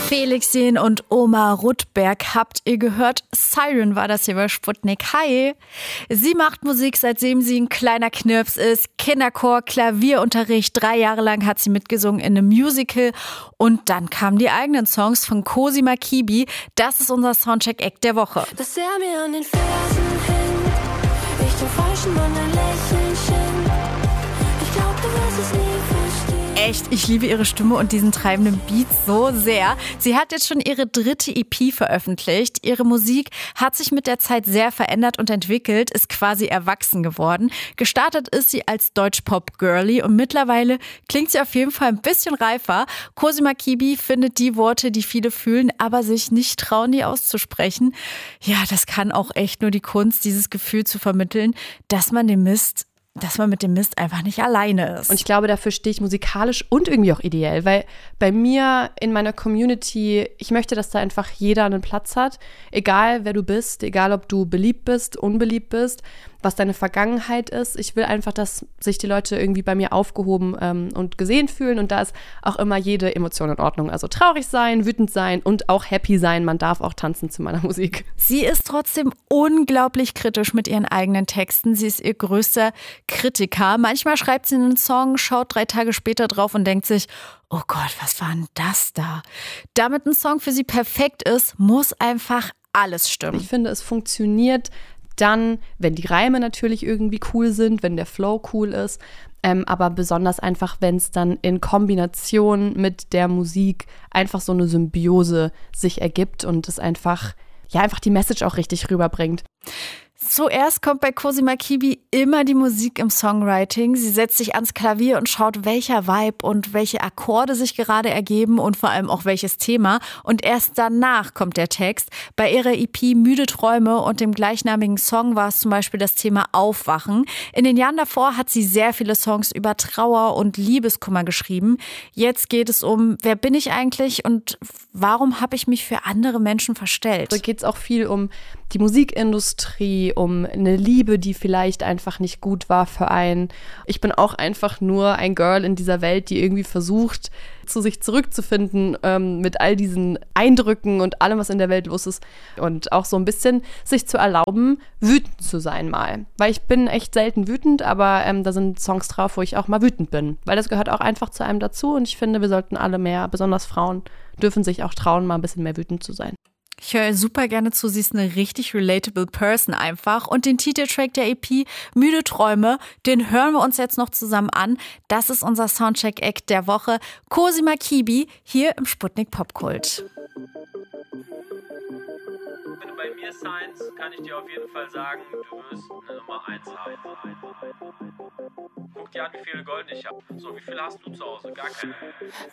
Felixin und Oma Rudberg habt ihr gehört. Siren war das hier bei Sputnik. Hi! Sie macht Musik, seitdem sie ein kleiner Knirps ist. Kinderchor, Klavierunterricht. 3 Jahre lang hat sie mitgesungen in einem Musical. Und dann kamen die eigenen Songs von Cosima Kibi. Das ist unser Soundcheck-Act der Woche. Dass er mir an den Fersen hängt, ich den falschen Mann ein Lächeln schenkt. Ich glaub, du wirst es nie verstehen. Echt, ich liebe ihre Stimme und diesen treibenden Beat so sehr. Sie hat jetzt schon ihre 3. EP veröffentlicht. Ihre Musik hat sich mit der Zeit sehr verändert und entwickelt, ist quasi erwachsen geworden. Gestartet ist sie als Deutsch-Pop-Girlie und mittlerweile klingt sie auf jeden Fall ein bisschen reifer. Cosima Kibi findet die Worte, die viele fühlen, aber sich nicht trauen, die auszusprechen. Ja, das kann auch echt nur die Kunst, dieses Gefühl zu vermitteln, dass man mit dem Mist einfach nicht alleine ist. Und ich glaube, dafür stehe ich musikalisch und irgendwie auch ideell, weil bei mir in meiner Community, ich möchte, dass da einfach jeder einen Platz hat, egal wer du bist, egal ob du beliebt bist, unbeliebt bist, was deine Vergangenheit ist. Ich will einfach, dass sich die Leute irgendwie bei mir aufgehoben und gesehen fühlen und da ist auch immer jede Emotion in Ordnung. Also traurig sein, wütend sein und auch happy sein. Man darf auch tanzen zu meiner Musik. Sie ist trotzdem unglaublich kritisch mit ihren eigenen Texten. Sie ist ihr größter Kritiker. Manchmal schreibt sie einen Song, schaut 3 Tage später drauf und denkt sich, oh Gott, was war denn das da? Damit ein Song für sie perfekt ist, muss einfach alles stimmen. Ich finde, es funktioniert dann, wenn die Reime natürlich irgendwie cool sind, wenn der Flow cool ist, aber besonders einfach, wenn es dann in Kombination mit der Musik einfach so eine Symbiose sich ergibt und es einfach die Message auch richtig rüberbringt. Zuerst kommt bei Cosima Kibi immer die Musik im Songwriting. Sie setzt sich ans Klavier und schaut, welcher Vibe und welche Akkorde sich gerade ergeben und vor allem auch welches Thema. Und erst danach kommt der Text. Bei ihrer EP Müde Träume und dem gleichnamigen Song war es zum Beispiel das Thema Aufwachen. In den Jahren davor hat sie sehr viele Songs über Trauer und Liebeskummer geschrieben. Jetzt geht es um, wer bin ich eigentlich und warum habe ich mich für andere Menschen verstellt? Da geht es auch viel um die Musikindustrie, um eine Liebe, die vielleicht einfach nicht gut war für einen. Ich bin auch einfach nur ein Girl in dieser Welt, die irgendwie versucht, zu sich zurückzufinden mit all diesen Eindrücken und allem, was in der Welt los ist. Und auch so ein bisschen sich zu erlauben, wütend zu sein mal. Weil ich bin echt selten wütend, aber da sind Songs drauf, wo ich auch mal wütend bin. Weil das gehört auch einfach zu einem dazu und ich finde, wir sollten alle mehr, besonders Frauen, dürfen sich auch trauen, mal ein bisschen mehr wütend zu sein. Ich höre super gerne zu, sie ist eine richtig relatable Person einfach. Und den Titeltrack der EP Müde Träume, den hören wir uns jetzt noch zusammen an. Das ist unser Soundcheck-Act der Woche. Cosima Kibi hier im Sputnik Popkult. Wenn du bei mir signst, kann ich dir auf jeden Fall sagen, du wirst eine Nummer 1 haben. Guck dir an, wie viele Gold ich habe. So, wie viele hast du zu Hause? Gar keine.